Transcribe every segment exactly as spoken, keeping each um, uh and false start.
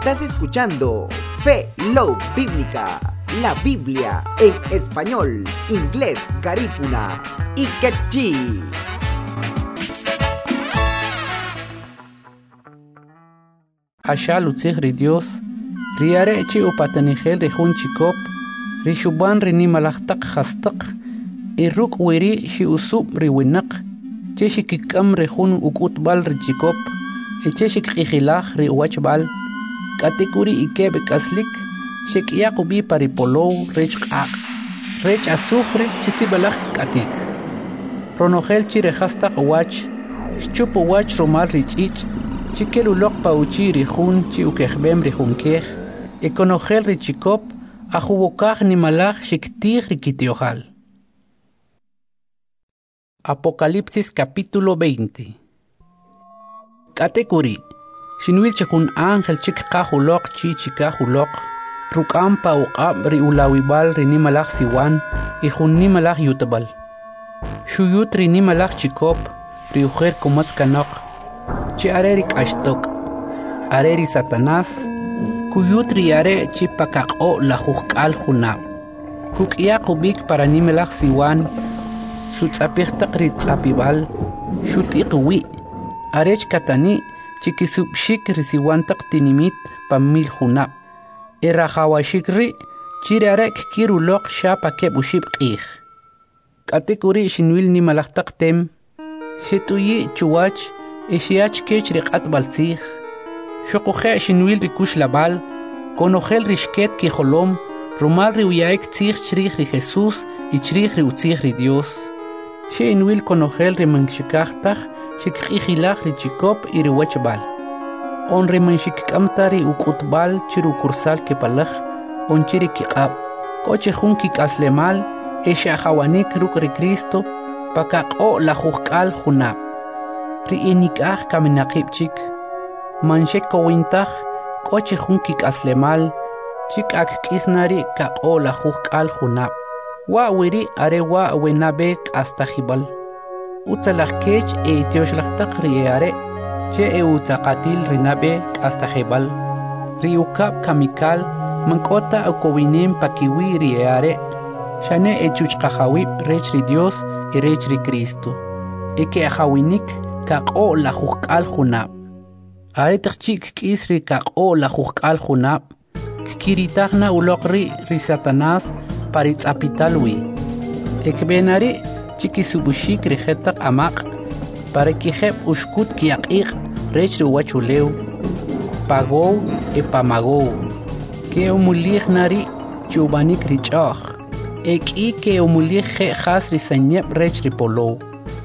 Estás escuchando Fe Love Bíblica, la Biblia en español, inglés, garífuna y quechí. Asha lutzig ri Dios, riare chi upatanigel ri hun chikop, ri shuban ri ni malachtak hastak, iruk wiri shi usub ri winak, che shi kikam ri hun ukutbal ri chikop, e che shi kikilach ri uachbal, katikuri ikebe kaslik, shek yakubi paripolo rech ak, rech azufre chisibalach katik. Ronogel chi rehastak wach, chupo wach romal richich, Chiquelu lok pauchi rijun chi ukejbem rijunkej, econogel richikop, ajubokaj ni malaj shiktij rikitiohal. Apocalipsis capítulo veinte. Katekuri, shinwil chikun ángel chik kahulok chi chikahulok, rukam pa uqab ri ulawibal ri ni malaj siwan, ijun ni malaj yutabal. Shuyut ri ni malaj chikop, ri ujer kumatz kanok, chi arerik ashtok, areri Satanás, kuyutri are chi pakak'o la jujk'al junab. Kuk'ya kubik para nimelaj siwan, xutz'apijtaq ri tz'apibal, xut'iq wi, arech katani chi kisubxik ri siwantaq tinimit pa mil junab. Irrajawashik ri chi rarek kiruloq xa pa keb uxib q'ij. K'atik uri xinwil nimalajtaq tem, xituyi chuwach, Ishiach kech riqat baltzig, Shokoje shinwil rikush labal, Konogel rishket ki holom, Rumal riuyaik tzig chrich ri Jesús, y chrich riutzig ri Dios. She inwil konogel rimanshikachtach, Shikijilach ri chikop y riwachbal. On rimanshikamtari ukutbal chiru kursal kepalach, on chiri kikab. Koche hun kikaslemal, Esha hawanik ruk ri Cristo, Pakak o la jujkal junab. Ri inikaj kaminakipchik, manshek kowintaj, koche junkik aslemal, chik ak kisnari kak o la jujkal junab. Wa wiri are wa wenabek hasta jibal. Utzalaj kech e teoshlachtak ri are, che e utzakatil rinabe hasta jibal. Ri ukab kamikal, mankota ukowinem pakiwi ri are, shane e chuchkajawib rech ri Dios y rech ri Cristo. Eke ajawinik, Kak'o la jujk'al junab. Aretaq chik k'isri kak'o la jujk'al junab. Kiritajna uloq ri ri Satanás paritz'apitalwi. Ekbenari chikisubushik ri jetaq amaq. Para kijeb ushkut kiyaq'iq rech ri wachulew. Pagow e pamagow. Ke umulij nari chubanik ri ch'oj. Ek'i ke umulij je jas ri sanyeb rech ri polow.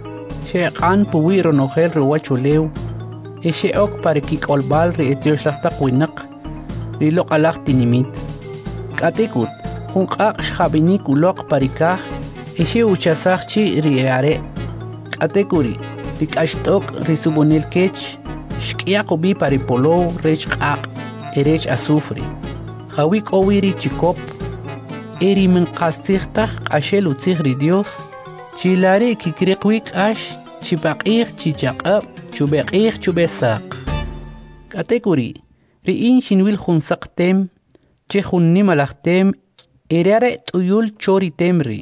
Sheqan puwi ronogel ruwachulew, e sheok para kikolbal ri etioshlataq winak, ri loqalaq tinimit. Katikut, junqaq xjabinik ulok parikaj, e she uchasaq chi ri are. Katekuri, ri k'ashtok ri subonil kech, shk'yaq ubi paripolow rech q'aq, e rech azufre. Jawik owi ri chikop, e ri minqastigtaj q'axel utzig ri Dios, Chilari kikriqwik ash, chipaq'ij chichaq'ab, chubeq'ij chubesaq. Katekuri, ri'in shinwil junsaq tem, che junni malajtem, irare tuyul chori temri.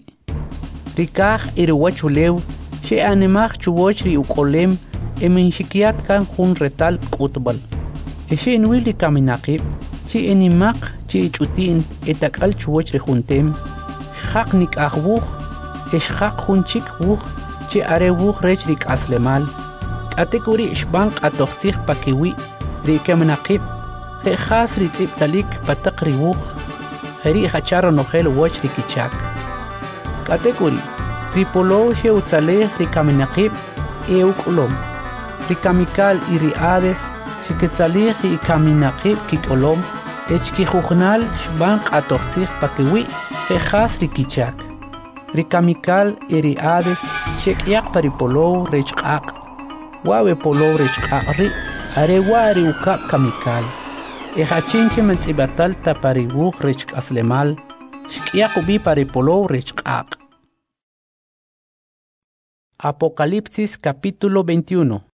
Rikaj iriwachulew, she animaj chuwoch ri ukolem, eminshikiyat kan jun retal kutbal. E she inwil ri kaminaqib, chi inimaq, chi ichutin, etakal chuwoch ri juntem, shaq nikajwuj, Eshjaq junchik wuj, chi are wuj rech rik aslemal. Katekuri ishbank atoxtzig pakiwi, ri kemenaqib, jejas ri tziptalik patak ri wuj, heri hacharo nogel woch ri kichak. Katekuri, ri polo she utzalej ri kamenaqib, e ukulom. Ri kamikal i ri ades, shiketzalej ri kaminaqib kikolom, echki jujnal shbank atoxtzig pakiwi, jejas ri kichak. Rikamikal iri ades, shek'yaq paripolow rech q'aq. Wawe polow rech q'aq ri, are wari ukab kamikal. Ejachinche mentz'ibatal tapariwuj rech aslemal, shk'yaq ubi paripolow rech q'aq. Apocalipsis capítulo veintiuno.